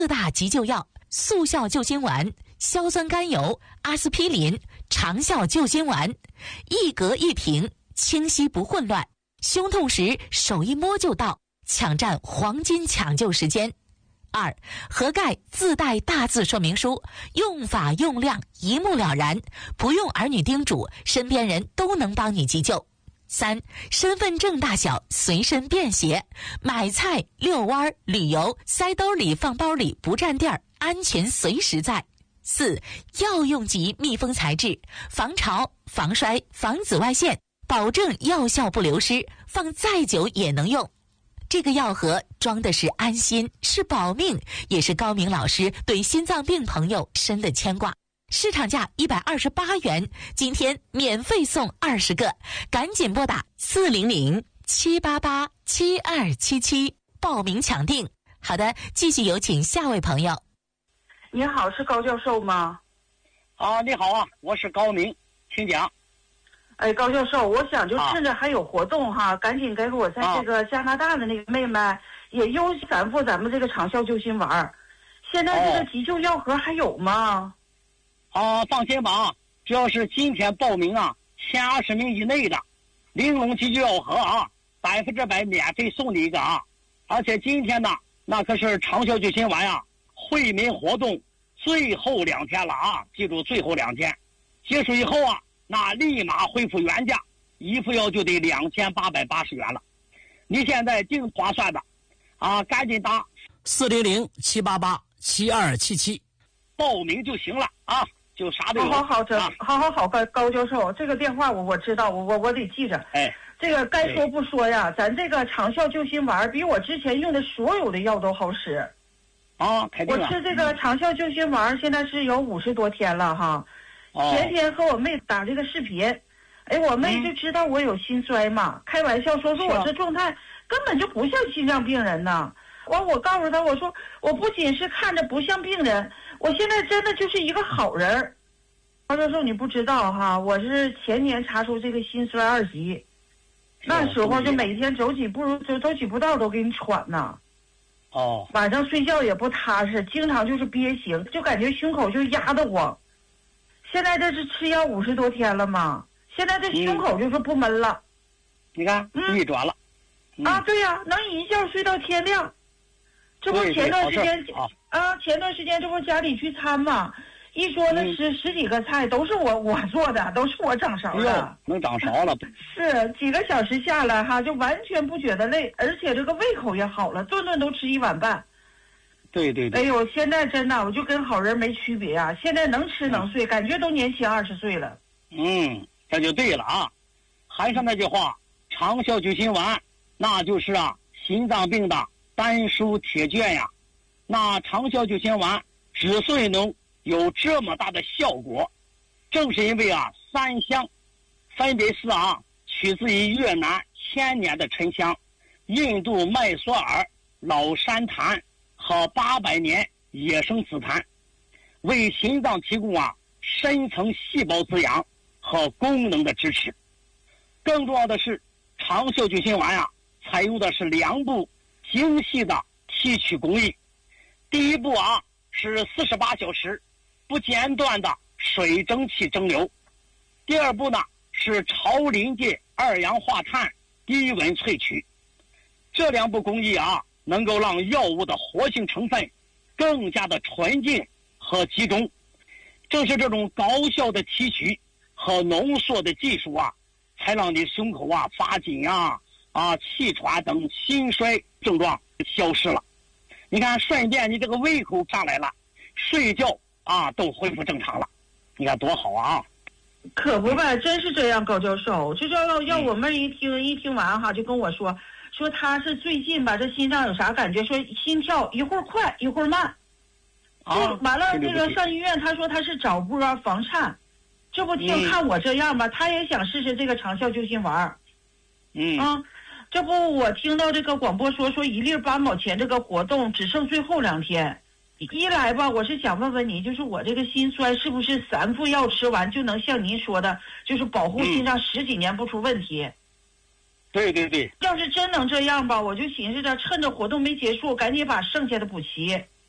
4大急救药：速效救心丸、硝酸甘油、阿司匹林、长效救心丸，一格一瓶，清晰不混乱。胸痛时手一摸就到，抢占黄金抢救时间。2. 盒盖自带大字说明书，用法用量一目了然，不用儿女叮嘱，身边人都能帮你急救。3. 身份证大小，随身便携，买菜、遛弯、旅游，塞兜里放包里不占地儿，安全随时在。4. 药用级密封材质，防潮、防摔、防紫外线，保证药效不流失，放再久也能用。这个药盒装的是安心，是保命，也是高明老师对心脏病朋友深的牵挂。市场价128元，今天免费送20个，赶紧拨打400-788-7277报名抢订。好的，继续有请下位朋友。 你好，是高教授吗？ 你好啊，我是高明，请讲。 哎，高教授，我想就趁着还有活动哈，赶紧给我在这个加拿大的那个妹妹也优咱们这个长效救心丸。现在这个急救药盒还有吗？ 放心吧，只要是今天报名前20名以内的，玲珑急救药盒100%免费送你一个而且今天呢，那可是长效救心丸惠民活动最后2天了记住最后2天，结束以后那立马恢复原价，一副药就得2880元了。你现在订划算的赶紧打 400-788-7277 报名就行了就啥都有。 好，高教授，这个电话我知道，我得记着。 哎， 这个该说不说呀，咱这个长效救心丸比我之前用的所有的药都好使。 肯定我吃这个长效救心丸现在是有50多天了哈。前天和我妹打这个视频，我妹就知道我有心衰嘛，开玩笑说我这状态根本就不像心脏病人呐。我告诉她，我说我不仅是看着不像病人，我现在真的就是一个好人。高教授，你不知道哈，我是前年查出这个心衰2级，那时候就每天走几步道都给你喘呐。晚上睡觉也不踏实，经常就是憋醒，就感觉胸口就压得慌。现在这是吃药50多天了嘛，现在这胸口就是不闷了。 你看逆转了。 对呀，能一觉睡到天亮。这不前段时间这不家里聚餐嘛，一桌子十几个菜都是我做的，都是我掌勺的。 能掌勺了。 是几个小时下来就完全不觉得累，而且这个胃口也好了，顿顿都吃1碗半。 对。 哎呦，现在真的我就跟好人没区别现在能吃能睡，感觉都年轻20岁了。 这就对了还是那句话，长效救心丸那就是心脏病的丹书铁卷呀。那长效救心丸之所以能有这么大的效果，正是因为3香分别是取自于越南1000年的沉香、印度麦索尔老山檀和800年野生紫檀，为心脏提供深层细胞滋养和功能的支持。更重要的是，长效救心丸采用的是2步精细的提取工艺。第一步是48小时不间断的水蒸气蒸馏。第二步呢是超临界2氧化碳低温萃取。这2步工艺能够让药物的活性成分更加的纯净和集中。正是这种高效的提取和浓缩的技术才让你胸口发紧气喘等心衰症状消失了。你看，顺便你这个胃口上来了，睡觉都恢复正常了，你看多好可不呗，真是这样，高教授。就要我妹一听完就跟我说她是最近这心脏有啥感觉，说心跳一会儿快一会儿慢。完了这个上医院，她说她是早波房颤。这不看我这样吧，她也想试试这个长效救心丸。这不我听到这个广播说1粒8毛钱这个活动只剩最后2天。一来吧，我是想问问你，就是我这个心衰是不是3副药吃完就能像您说的，就是保护心脏10几年不出问题？ 对。 要是真能这样吧，我就寻思着趁着活动没结束，赶紧把剩下的补齐。